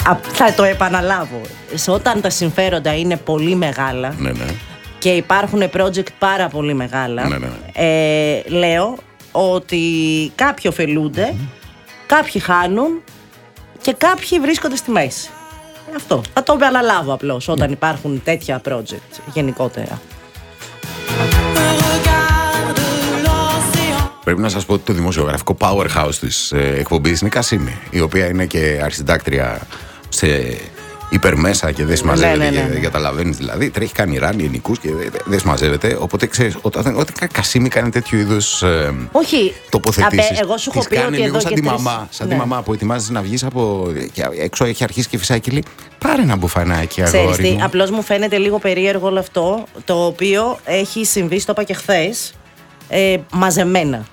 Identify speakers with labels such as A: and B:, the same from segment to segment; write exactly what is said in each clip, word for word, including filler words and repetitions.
A: Θα το επαναλάβω. Όταν τα συμφέροντα είναι πολύ μεγάλα,
B: ναι, ναι.
A: και υπάρχουν project πάρα πολύ μεγάλα,
B: ναι, ναι.
A: Ε, λέω ότι κάποιοι ωφελούνται, mm-hmm. κάποιοι χάνουν και κάποιοι βρίσκονται στη μέση. Αυτό. Θα το επαναλάβω απλώς όταν υπάρχουν τέτοια project γενικότερα.
B: Πρέπει να σας πω ότι το δημοσιογραφικό powerhouse της ε, εκπομπής είναι η Κασίμη, η οποία είναι και αρχισυντάκτρια σε υπερμέσα και δεν συμμαζεύεται, ναι, ναι, ναι, ναι. καταλαβαίνεις δηλαδή. Τρέχει κάνει ράνι ενικούς και δεν δε συμμαζεύεται. Οπότε ξέρεις, όταν, όταν η Κασίμη κάνει τέτοιου είδους ε, τοποθετήσεις,
A: απέ, εγώ σου έχω πει ότι
B: λίγο
A: εδώ
B: σαν τη μαμά, σαν ναι. τη μαμά που ετοιμάζεις να βγεις από έξω, έχει αρχίσει και φυσάει και λέει πάρε ένα μπουφανάκι αγόρι μου.
A: Απλώς μου φαίνεται λίγο περίεργο όλο αυτό, το οποίο έχει συμβεί, στο είπα και χθες, ε, μαζεμένα.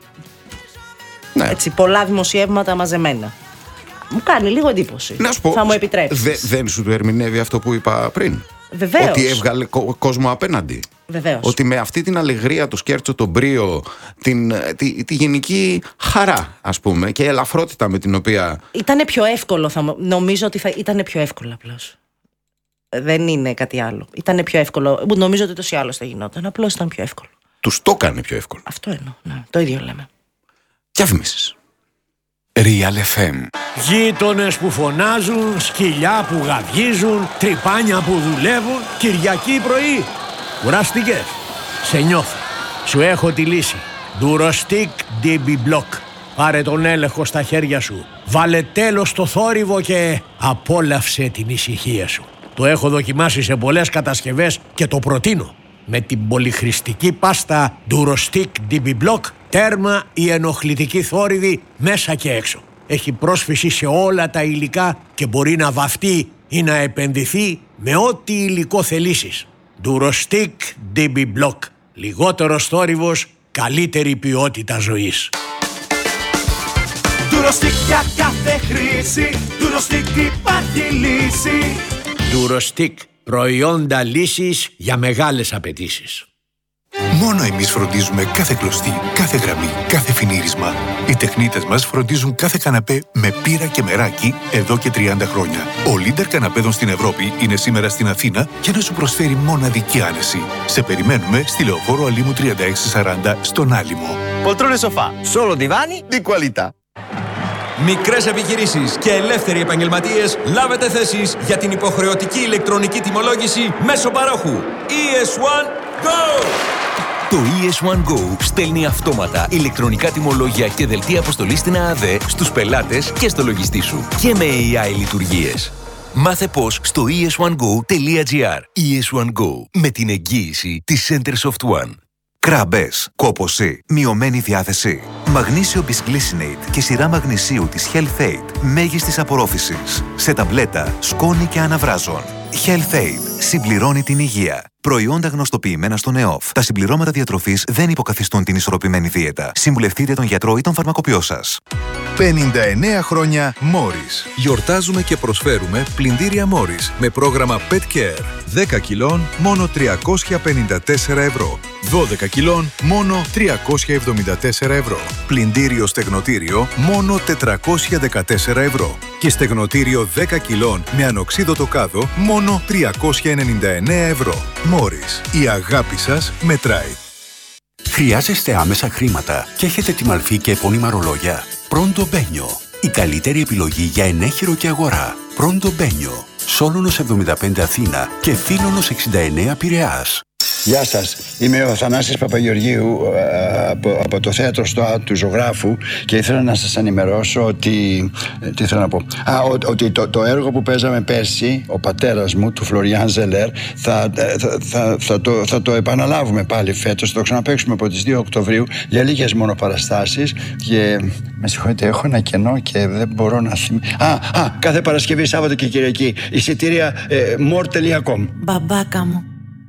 A: Ναι. Έτσι, πολλά δημοσιεύματα μαζεμένα. Μου κάνει λίγο εντύπωση.
B: Να σου πω,
A: θα μου επιτρέψεις.
B: Δε, δεν σου το ερμηνεύει αυτό που είπα πριν?
A: Βεβαίως.
B: Ότι έβγαλε κο, κόσμο απέναντι.
A: Βεβαίως.
B: Ότι με αυτή την αλεγρία, το σκέρτσο, τον μπρίο, την, τη, τη γενική χαρά, ας πούμε, και ελαφρότητα με την οποία...
A: Ήτανε πιο εύκολο, θα, νομίζω ότι θα, ήτανε πιο εύκολο απλώς. Δεν είναι κάτι άλλο. Ήτανε πιο εύκολο. Νομίζω ότι τόσο ή άλλως θα γινόταν. Απλώς ήταν πιο εύκολο.
B: Τους το έκανε πιο εύκολο.
A: Αυτό εννοώ. Ναι, το ίδιο λέμε.
B: Διαφημίσεις.
C: Real εφ εμ.
D: Γείτονες που φωνάζουν, σκυλιά που γαβγίζουν, τρυπάνια που δουλεύουν, Κυριακή πρωί. Κουράστηκες? Σε νιώθω. Σου έχω τη λύση. Durostic ντι μπι Block. Πάρε τον έλεγχο στα χέρια σου. Βάλε τέλος στο θόρυβο και απόλαυσε την ησυχία σου. Το έχω δοκιμάσει σε πολλές κατασκευές και το προτείνω. Με την πολυχρηστική πάστα Durostic ντι μπι Block, τέρμα η ενοχλητική θόρυβη μέσα και έξω. Έχει πρόσφυση σε όλα τα υλικά και μπορεί να βαφτεί ή να επενδυθεί με ό,τι υλικό θελήσεις. Durostic ντι μπι Block. Λιγότερος θόρυβος, καλύτερη ποιότητα ζωής.
E: Durostic για κάθε χρήση, Durostic υπάρχει λύση.
D: Durostic. Προϊόντα λύσης για μεγάλες απαιτήσεις.
C: Μόνο εμείς φροντίζουμε κάθε κλωστή, κάθε γραμμή, κάθε φινίρισμα. Οι τεχνίτες μας φροντίζουν κάθε καναπέ με πύρα και μεράκι εδώ και τριάντα χρόνια. Ο leader καναπέδων στην Ευρώπη είναι σήμερα στην Αθήνα για να σου προσφέρει μοναδική άνεση. Σε περιμένουμε στη Λεωφόρο Αλήμου τριάντα έξι σαράντα στον Άλυμο.
F: Poltrone sofà, solo divani di qualità. Μικρές επιχειρήσεις και ελεύθεροι επαγγελματίες, λάβετε θέσεις για την υποχρεωτική ηλεκτρονική τιμολόγηση μέσω παρόχου ι ες ουάν Go!
G: Το ι ες ουάν Go στέλνει αυτόματα ηλεκτρονικά τιμολόγια και δελτία αποστολής στην ΑΑΔΕ στους πελάτες και στο λογιστή σου και με έι άι λειτουργίες. Μάθε πώς στο ι ες ουάν γκο τελεία τζι άρ. ι ες ουάν Go, με την εγγύηση της Centersoft One. Κράμπες, κόπωση, μειωμένη διάθεση. Μαγνήσιο Bisglycinate και σειρά μαγνησίου της Health-Aid μέγιστης απορρόφησης. Σε ταμπλέτα, σκόνη και αναβράζων. Health-Aid συμπληρώνει την υγεία. Προϊόντα γνωστοποιημένα στον ΕΟΦ. Τα συμπληρώματα διατροφής δεν υποκαθιστούν την ισορροπημένη δίαιτα. Συμβουλευτείτε τον γιατρό ή τον φαρμακοποιό σας.
H: πενήντα εννέα χρόνια Morris. Γιορτάζουμε και προσφέρουμε πλυντήρια Morris με πρόγραμμα Pet Care. δέκα κιλών μόνο τριακόσια πενήντα τέσσερα ευρώ. δώδεκα κιλών μόνο τριακόσια εβδομήντα τέσσερα ευρώ. Πλυντήριο στεγνοτήριο μόνο τετρακόσια δεκατέσσερα ευρώ. Και στεγνοτήριο δέκα κιλών με ανοξίδωτο κάδο μόνο τριακόσια ενενήντα εννέα ευρώ. Morris. Η αγάπη σας μετράει.
I: Χρειάζεστε άμεσα χρήματα και έχετε τη μαλφή και επώνυμα ρολόγια? Pronto Benio. Η καλύτερη επιλογή για ενέχειρο και αγορά. Pronto Benio. Σόλωνος εβδομήντα πέντε Αθήνα και Φίλωνος εξήντα εννέα Πειραιάς.
J: Γεια σας, είμαι ο Θανάσης Παπαγεωργίου από, από το θέατρο στο, του Ζωγράφου και ήθελα να σας ενημερώσω ότι, τι ήθελα να πω, Α, ο, ότι το, το έργο που παίζαμε πέρσι, ο πατέρας μου, του Φλωριάν Ζελέρ, θα, θα, θα, θα, το, θα το επαναλάβουμε πάλι φέτος, θα το ξαναπαίξουμε από τις δύο Οκτωβρίου για λίγες μόνο παραστάσεις και με συγχωρείτε, έχω ένα κενό και δεν μπορώ να θυμηθώ. Α, α, κάθε Παρασκευή, Σάββατο και Κυριακή, εισιτήρια ε, more τελεία com.
A: Μπαμπάκα μου.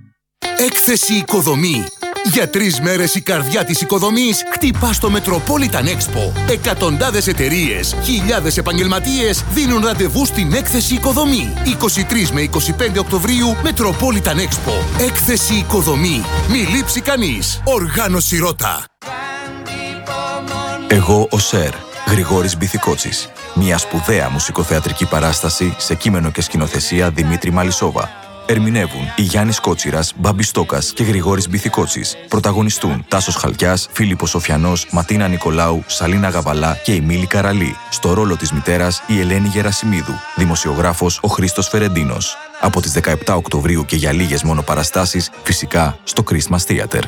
K: Έκθεση Οικοδομή. Για τρεις μέρες η καρδιά της οικοδομής χτυπά στο Metropolitan Expo. Εκατοντάδες εταιρείες, χιλιάδες επαγγελματίες δίνουν ραντεβού στην Έκθεση Οικοδομή. είκοσι τρεις με είκοσι πέντε Οκτωβρίου Metropolitan Expo. Έκθεση Οικοδομή. Μη λείψει κανείς. Οργάνωση Ρώτα.
L: Εγώ ο Σερ. Γρηγόρης Μπιθικότσης. Μια σπουδαία μουσικοθεατρική παράσταση σε κείμενο και σκηνοθεσία Δημήτρη Μαλισσόβα. Ερμηνεύουν η Γιάννης Κότσιρας, Μπάμπης Στόκας και Γρηγόρης Μπιθικότσης. Πρωταγωνιστούν Τάσος Χαλκιάς, Φίλιππος Σοφιανός, Ματίνα Νικολάου, Σαλίνα Γαβαλά και η Μίλη Καραλή. Στο ρόλο της μητέρας η Ελένη Γερασιμίδου. Δημοσιογράφος ο Χρήστος Φερεντίνος. Από τις δεκαεπτά Οκτωβρίου και για λίγες μόνο παραστάσεις, φυσικά στο Christmas Theater.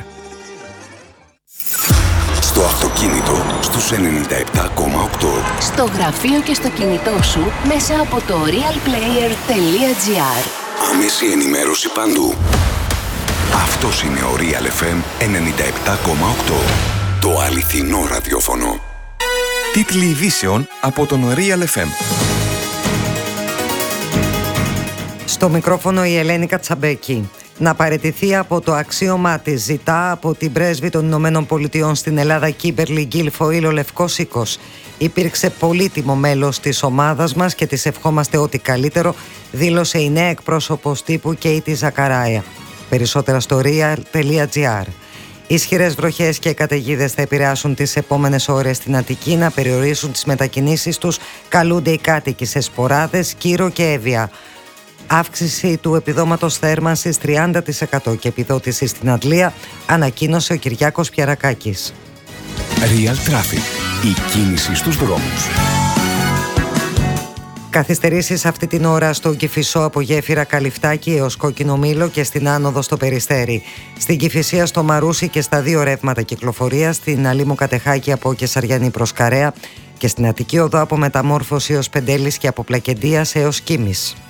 I: Στο αυτοκίνητο στους ενενήντα επτά κόμμα οκτώ.
M: Στο γραφείο και στο κινητό σου μέσα από το realplayer τελεία gr.
I: Άμεση ενημέρωση παντού. Αυτός είναι ο Real εφ εμ ενενήντα επτά κόμμα οκτώ. Το αληθινό ραδιόφωνο.
F: Τίτλοι ειδήσεων από τον Real εφ εμ.
N: Στο μικρόφωνο η Ελένη Κατσαμπέκη. Να παραιτηθεί από το αξίωμά της ζητά από την πρέσβη των Ηνωμένων Πολιτειών στην Ελλάδα Κίμπερλι Γκίλφοιλ ο Λευκός Οίκος. Υπήρξε πολύτιμο μέλος της ομάδας μας και της ευχόμαστε ό,τι καλύτερο, δήλωσε η νέα εκπρόσωπος τύπου Κέιτι Ζακαράια. Περισσότερα στο real τελεία gr. Ισχυρές βροχές και καταιγίδες θα επηρεάσουν τις επόμενες ώρες στην Αττική, να περιορίσουν τις μετακινήσεις τους. Καλούνται οι κάτοικοι σε σποράδες, Κύρο και Εύβοια. Αύξηση του επιδόματος θέρμανσης τριάντα τοις εκατό και επιδότηση στην Αντλία, ανακοίνωσε ο Κυριάκος Πιαρακάκης.
I: Real Traffic. Η κίνηση στους δρόμους.
N: Καθυστερήσεις αυτή την ώρα στο Κηφισό από Γέφυρα Καλυφτάκη έως Κόκκινο Μήλο και στην άνοδο στο Περιστέρι. Στην Κηφισία στο Μαρούσι και στα δύο ρεύματα κυκλοφορία, στην Αλήμου Κατεχάκη από Κεσαριανή προς Καρέα και στην Αττική Οδό από Μεταμόρφωση έως Πεντέλης και από Πλακεντίας έως Κίμης.